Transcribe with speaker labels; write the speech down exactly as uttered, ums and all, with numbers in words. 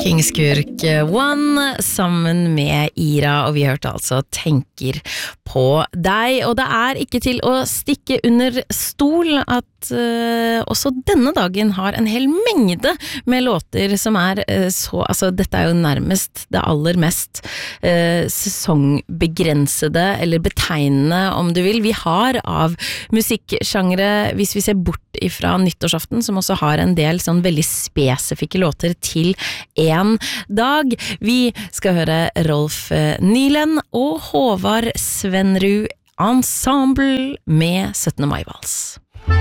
Speaker 1: King Skurk One sammen med Ira, og vi hørte altså Tenker på deg, og det er ikke til å stikke under stol at uh, også denne dagen har en hel mengde med låter som er uh, så, altså dette er jo nærmest det aller mest uh, sesongbegrensede eller betegnende om du vil, vi har av musikksjangre, hvis vi ser bort ifra nyttårsaften, som også har en del sånn veldig spesifikke låter til en dag. Vi skal høre Rolf Nylen og Håvard Svenrud Ensemble med syttende mai-vals.